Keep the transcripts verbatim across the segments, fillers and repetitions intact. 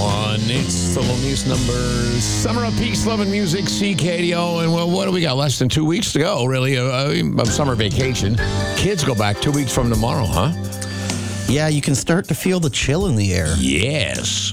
one. It's the loneliest number. Summer of Peace, Love, and Music, C K D O. And, well, what do we got? Less than two weeks to go, really, uh, of summer vacation. Kids go back two weeks from tomorrow, huh? Yeah, you can start to feel the chill in the air. Yes.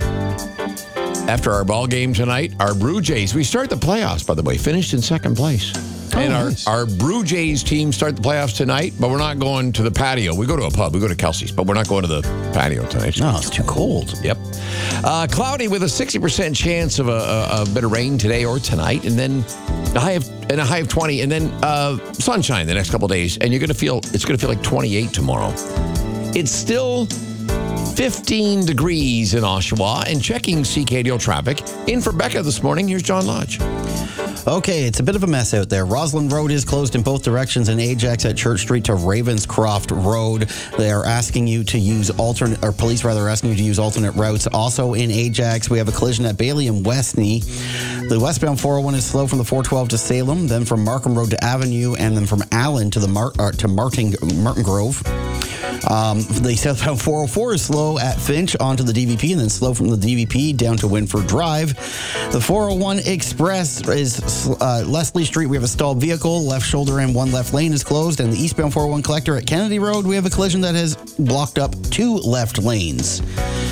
After our ball game tonight, our Brew Jays, we start the playoffs, by the way, finished in second place. Oh, and our, nice. our Brew Jays team start the playoffs tonight, but we're not going to the patio. We go to a pub. We go to Kelsey's, but we're not going to the patio tonight. No, it's too cold. Yep. Uh, cloudy with a sixty percent chance of a, a, a bit of rain today or tonight, and then a high of and a high of twenty, and then uh, sunshine the next couple of days, and you're gonna feel it's gonna feel like twenty-eight tomorrow. It's still fifteen degrees in Oshawa, and checking C K D O traffic. In for Becca this morning, here's John Lodge. Okay, it's a bit of a mess out there. Roslyn Road is closed in both directions, and Ajax at Church Street to Ravenscroft Road. They are asking you to use alternate, or police rather, are asking you to use alternate routes. Also in Ajax, we have a collision at Bailey and Westney. The westbound four oh one is slow from the four twelve to Salem, then from Markham Road to Avenue, and then from Allen to the Mar- uh, to Martin Martin Grove. Um, the southbound four oh four is slow at Finch onto the D V P, and then slow from the D V P down to Winford Drive. The four oh one Express is uh, Leslie Street. We have a stalled vehicle. Left shoulder and one left lane is closed. And the eastbound four oh one collector at Kennedy Road, we have a collision that has blocked up two left lanes.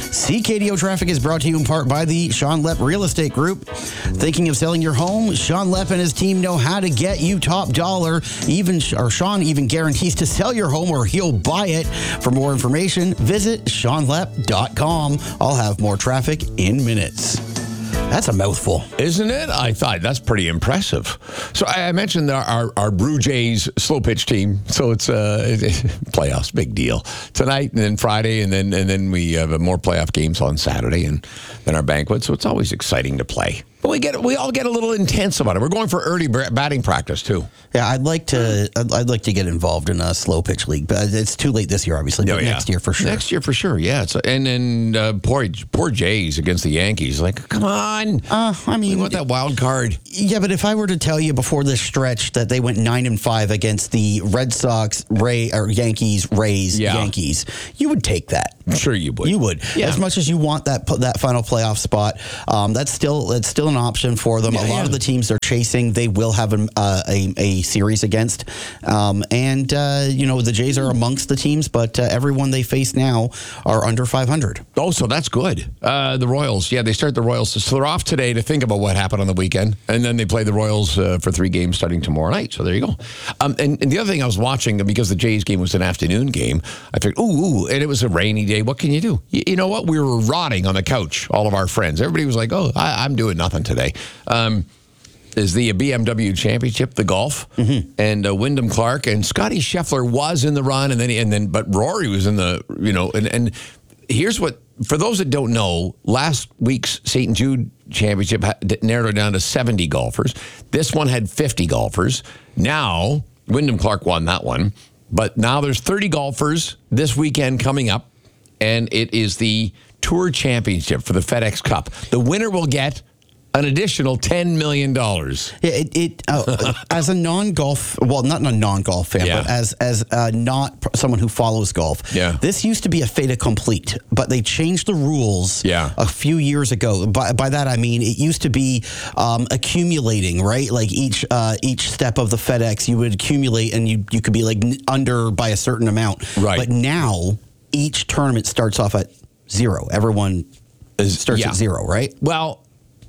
C K D O traffic is brought to you in part by the Sean Lepp Real Estate Group. Thinking of selling your home? Sean Lepp and his team know how to get you top dollar. Even or Sean even guarantees to sell your home or he'll buy it. For more information, visit sean lepp dot com. I'll have more traffic in minutes. That's a mouthful. Isn't it? I thought that's pretty impressive. So I, I mentioned our, our, our Brew Jays slow pitch team. So it's uh, playoffs, big deal. Tonight and then Friday, and then and then we have more playoff games on Saturday, and then our banquet. So it's always exciting to play. But we get we all get a little intense about it. We're going for early batting practice too. Yeah, I'd like to. I'd, I'd like to get involved in a slow pitch league, but it's too late this year, obviously. But Oh, yeah. next year for sure. Next year for sure. Yeah. It's, and then uh, poor poor Jays against the Yankees. Like, come on. Uh, I We mean, want that wild card. yeah, but if I were to tell you before this stretch that they went nine and five against the Red Sox, Ray or Yankees, Rays, Yeah. Yankees, you would take that. I'm sure you would. You would, Yeah. as much as you want that that final playoff spot. Um, that's still that's still an option for them. Yeah, a lot yeah. of the teams they're chasing, they will have a uh, a, a series against, um, and uh, you know the Jays are amongst the teams, but uh, everyone they face now are under five hundred. Oh, so that's good. Uh, the Royals, yeah, they start the Royals. So they're off today to think about what happened on the weekend, and then they play the Royals uh, for three games starting tomorrow night. So there you go. Um, and, and the other thing I was watching, because the Jays game was an afternoon game, I figured, ooh, ooh, and it was a rainy day. What can you do? You, you know what? We were rotting on the couch, all of our friends. Everybody was like, oh, I, I'm doing nothing today. Um, is the B M W Championship, the golf, mm-hmm. and uh, Wyndham Clark and Scotty Scheffler was in the run, and then and then but Rory was in the, you know, and and here's what, for those that don't know, last week's Saint Jude Championship narrowed it down to seventy golfers. This one had fifty golfers. Now Wyndham Clark won that one, but now there's thirty golfers this weekend coming up, and it is the Tour Championship for the FedEx Cup. The winner will get an additional ten million dollars. Yeah, it, it uh, as a non-golf, well, not a non-golf fan, Yeah. but as as uh, not p- someone who follows golf. Yeah. This used to be a fait accompli, but they changed the rules Yeah. a few years ago. By, by that I mean it used to be um, accumulating, right? Like each uh, each step of the FedEx, you would accumulate, and you you could be like n- under by a certain amount. Right. But now each tournament starts off at zero. Everyone Is- starts yeah. at zero, right? Well,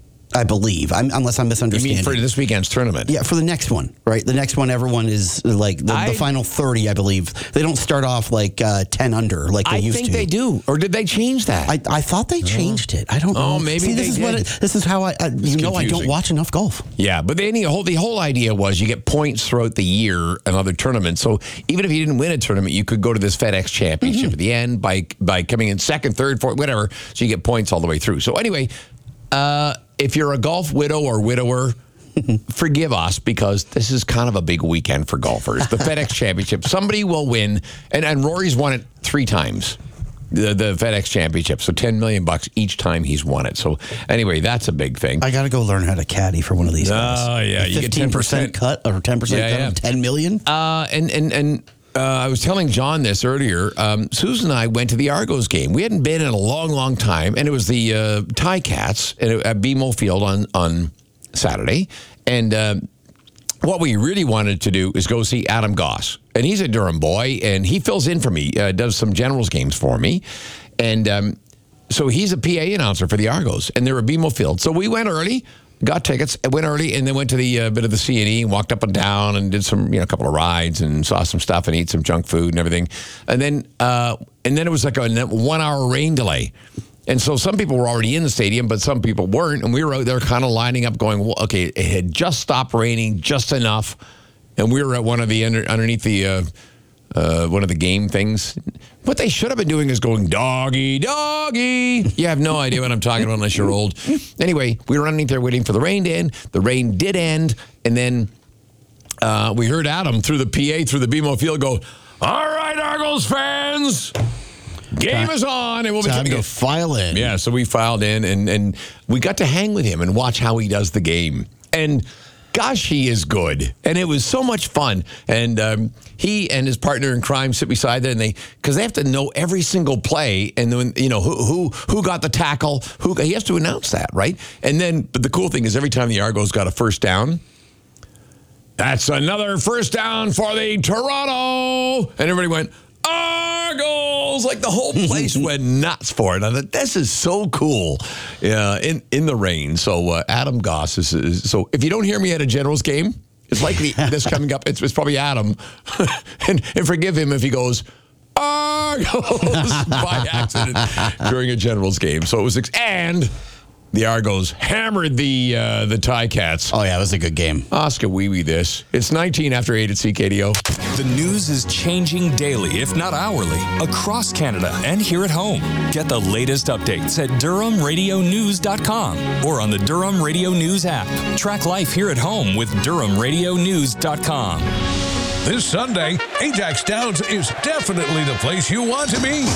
I believe, I'm, unless I'm you misunderstanding. mean for this weekend's tournament? Yeah, for the next one, right? The next one, everyone is like the, I- the final thirty, I believe. They don't start off like uh, ten under like they I used think to. they do. Or did they change that? I, I thought they changed it. I don't know. Oh, maybe See, this they is what did. it, this is how I, I you know I don't confusing. watch enough golf. Yeah, but they, the whole the whole idea was you get points throughout the year and other tournaments. So even if you didn't win a tournament, you could go to this FedEx Championship Mm-hmm. at the end by by coming in second, third, fourth, whatever. So you get points all the way through. So anyway, uh, if you're a golf widow or widower, forgive us because this is kind of a big weekend for golfers. The FedEx Championship, somebody will win, and and Rory's won it three times. The, the FedEx Championship, so ten million bucks each time he's won it. So anyway, that's a big thing. I got to go learn how to caddy for one of these guys. Oh, yeah, A you get fifteen percent ten percent cut or ten percent Yeah, cut yeah. of ten million. Uh, and and and uh, I was telling John this earlier. Um, Susan and I went to the Argos game. We hadn't been in a long, long time, and it was the uh, Ticats at, at B M O Field on, on Saturday. And um, what we really wanted to do is go see Adam Goss. And he's a Durham boy, and he fills in for me, uh, does some Generals games for me. And um, so he's a P A announcer for the Argos, and they're at B M O Field. So we went early, got tickets, went early, and then went to the uh, bit of the C and E, and walked up and down, and did some, you know, a couple of rides, and saw some stuff, and ate some junk food and everything. And then, uh, and then it was like a one-hour rain delay. And so some people were already in the stadium, but some people weren't. And we were out there kind of lining up going, well, okay, it had just stopped raining, just enough. And we were at one of the, under, underneath the, uh, uh, one of the game things. What they should have been doing is going, doggy, doggy. You have no idea what I'm talking about unless you're old. Anyway, we were underneath there waiting for the rain to end. The rain did end. And then uh, we heard Adam through the P A, through the B M O Field go, all right, Argos fans. Game time, is on, and we'll be time to file in. Yeah, so we filed in, and, and we got to hang with him and watch how he does the game. And gosh, he is good, and it was so much fun. And um, he and his partner in crime sit beside them, and they because they have to know every single play, and then you know who who who got the tackle. Who he has to announce that, right? And then, but the cool thing is, every time the Argos got a first down. That's another first down for the Toronto, and everybody went. Argos! Like the whole place went nuts for it. I thought, this is so cool uh, in, in the rain. So uh, Adam Goss is, is, so if you don't hear me at a Generals game, it's likely this coming up, it's, it's probably Adam. and, and forgive him if he goes, Argos! by accident during a Generals game. So it was, ex- and the Argos hammered the uh, the Ticats. Oh, yeah, it was a good game. Oscar wee wee this. It's nineteen after eight at C K D O. The news is changing daily, if not hourly, across Canada and here at home. Get the latest updates at Durham Radio News dot com or on the Durham Radio News app. Track life here at home with Durham Radio News dot com. This Sunday, Ajax Downs is definitely the place you want to be.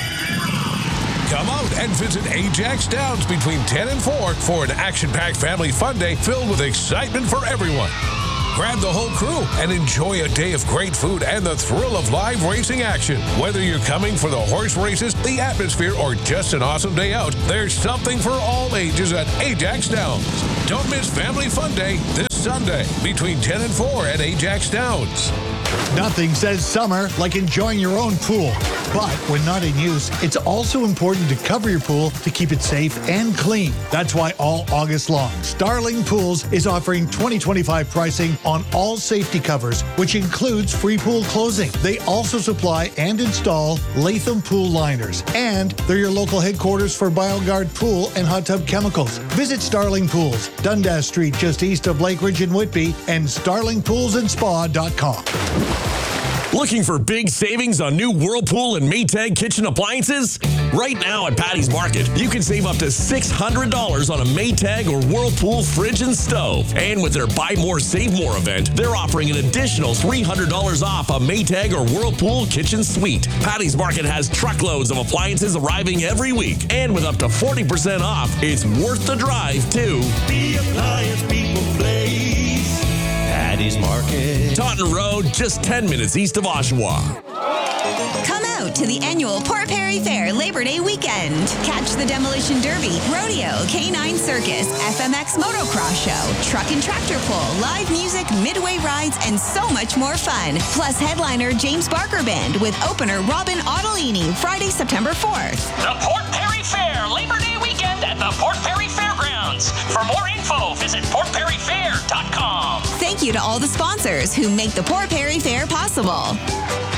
Come out and visit Ajax Downs between ten and four for an action-packed family fun day filled with excitement for everyone. Grab the whole crew and enjoy a day of great food and the thrill of live racing action. Whether you're coming for the horse races, the atmosphere, or just an awesome day out, there's something for all ages at Ajax Downs. Don't miss Family Fun Day this Sunday between ten and four at Ajax Downs. Nothing says summer like enjoying your own pool. But when not in use, it's also important to cover your pool to keep it safe and clean. That's why all August long, Starling Pools is offering twenty twenty-five pricing on all safety covers, which includes free pool closing. They also supply and install Latham pool liners. And they're your local headquarters for BioGuard Pool and Hot Tub Chemicals. Visit Starling Pools, Dundas Street, just east of Lakeridge and Whitby, and starling pools and spa dot com. Looking for big savings on new Whirlpool and Maytag kitchen appliances? Right now at Patty's Market, you can save up to six hundred dollars on a Maytag or Whirlpool fridge and stove. And with their Buy More, Save More event, they're offering an additional three hundred dollars off a Maytag or Whirlpool kitchen suite. Patty's Market has truckloads of appliances arriving every week. And with up to forty percent off, it's worth the drive, too. The appliance people place. Patty's Market. Taunton Road, just ten minutes east of Oshawa. Come out to the annual Port Perry Fair Labor Day weekend. Catch the Demolition Derby, Rodeo, Canine Circus, F M X Motocross Show, Truck and Tractor Pull, live music, midway rides, and so much more fun. Plus headliner James Barker Band with opener Robin Ottolini, Friday, September fourth. The Port Perry Fair Labor Day weekend at the Port Perry Fairgrounds. For more info, visit port perry fair dot com. Thank you to all the sponsors who make the Port Perry Fair possible.